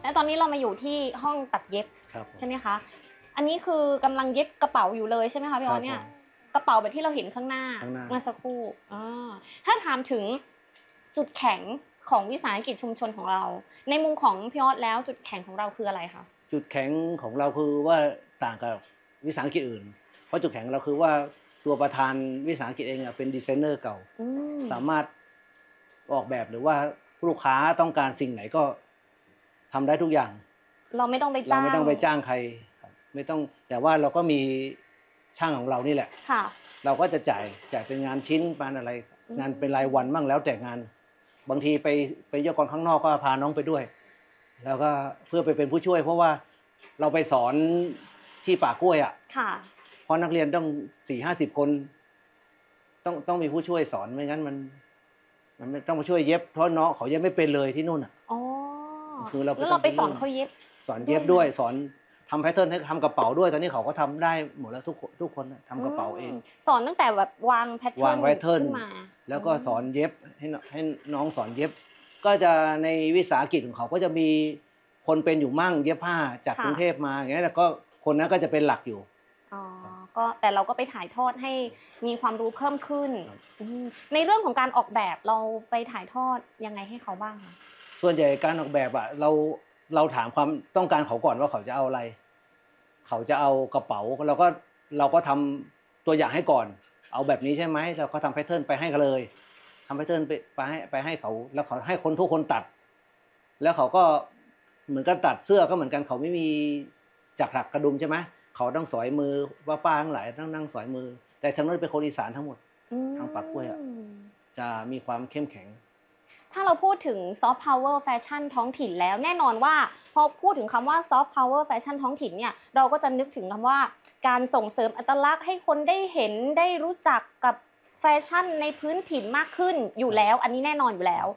และตอนนี้เรามาอยู่ที่ห้องตัดเย็บใช่ไหมคะอันนี้คือกำลังเย็บกระเป๋าอยู่เลยใช่ไหมคะพี่ออสเนี่ยกระเป๋าแบบที่เราเห็นข้างหน้าเมื่อสักครู่ถ้าถามถึงจุดแข็งของวิสาหกิจชุมชนของเราในมุมของพี่ออสแล้วจุดแข็งของเราคืออะไรคะจุดแข็งของเราคือว่าต่างกับวิสาหกิจอื่นเพราะจุดแข็งเราคือว่าตัวประธานวิสาหกิจเองเป็นดีไซเนอร์เก่าสามารถออกแบบหรือว่าลูกค้าต้องการสิ่งไหนก็ทำได้ทุกอย่างเราไม่ต้องไปจ้างใครไม่ต้องแต่ว่าเราก็มีช่างของเรานี่แหละเราก็จะจ่ายเป็นงานชิ้นเป็นอะไรงานเป็นรายวันบ้างแล้วแต่งานบางทีไปเยี่ยมกรข้างนอกก็พาน้องไปด้วยแล้วก็เพื่อไปเป็นผู้ช่วยเพราะว่าเราไปสอนที่ป่ากล้วยเพราะนักเรียนต้อง40-50 คนต้องมีผู้ช่วยสอนไม่งั้นมันไม่ต้องมาช่วยเย็บเพราะน้องเขาเย็บไม่เป็นเลยที่นู่นคือเราไปสอนเขาเย็บด้วยสอนทำแพทเทิร์นให้ทำกระเป๋าด้วยตอนนี้เขาก็ทำได้หมดแล้วทุกคนทำกระเป๋าเองสอนตั้งแต่แบบวางแพทเทิร์นขึ้นมาแล้วก็สอนเย็บให้น้องสอนเย็บก็จะในวิสาหกิจของเขาก็จะมีคนเป็นอยู่มั่งเย็บผ้าจากกรุงเทพมาอย่างเงี้ยแล้วก็คนนั้นก็จะเป็นหลักอยู่ก็แต่เราก็ไปถ่ายทอดให้มีความรู้เพิ่มขึ้นในเรื่องของการออกแบบเราไปถ่ายทอดยังไงให้เขาบ้างคะส่วนใหญ่การออกแบบเราถามความต้องการเขาก่อนว่าเขาจะเอาอะไรเขาจะเอากระเป๋าเราก็ทำตัวอย่างให้ก่อนเอาแบบนี้ใช่ไหมเราก็ทำแพทเทิร์นไปให้เขาเลยทำแพทเทิร์นไปให้เขาแล้วเขาให้ทุกคนตัดแล้วเขาก็เหมือนกันตัดเสื้อก็เหมือนกันเขาไม่มีจักรหักกระดุมใช่ไหมเขาต้องสอยมือป้าทั้งหลายต้องนั่งสอยมือแต่ทั้งนั้นเป็นคนอีสานทั้งหมดทางปากกล้วยจะมีความเข้มแข็งถ้าเราพูดถึงซอฟต์พาวเวอร์แฟชั่นท้องถิ่นแล้วแน่นอนว่าพอพูดถึงคำว่าซอฟต์พาวเวอร์แฟชั่นท้องถิ่นเนี่ยเราก็จะนึกถึงคำว่าการส่งเสริมอัตลักษณ์ให้คนได้เห็นได้รู้จักกับแฟชั่นในพื้นถิ่นมากขึ้นอยู่แล้วอันนี้แน่นอนอยู่แล้ว